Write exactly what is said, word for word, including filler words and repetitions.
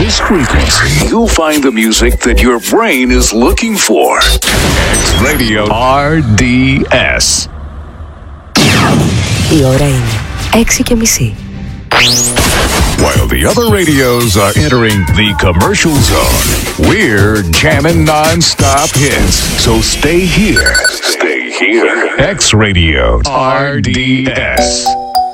this frequency, you'll find the music that your brain is looking for. X Radio αρ ντι ες. Η ώρα είναι έξι και μισή. While the other radios are entering the commercial zone, we're jamming non-stop hits. So stay here. Stay here. X Radio αρ ντι ες.